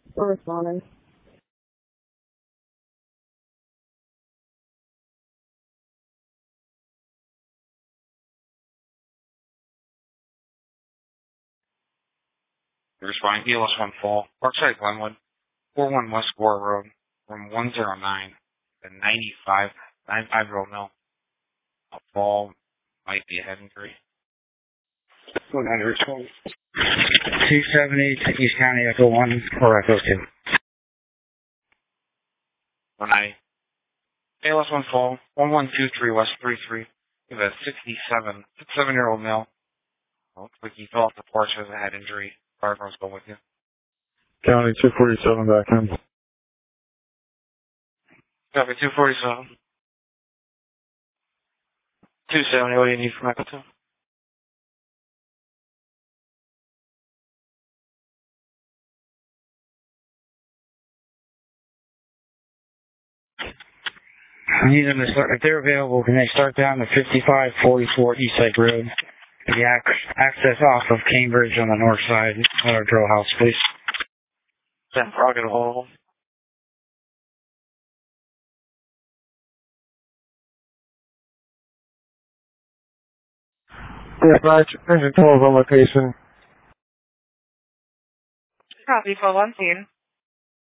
We're responding. Responding ELS 1 Fall, Parkside Glenwood, 41 West Gore Road, room 109, the 950 mill. A fall might be a head injury. 278 East County Echo 1 or Echo 2. When I ALS 1 Fall, 1123 West 33, we have a 67-year-old male. Looks like he fell off the porch with a head injury. Firearms go with you. County 247 back in. Copy 247. 270, what do you need from Echo 2? I need them to start, if they're available, can they start down the 5544 Eastside Road? The access off of Cambridge on the north side of our drill house, please. 10 Frog and Hole. Dispatch, engine 12 on location. Copy, 12 on scene.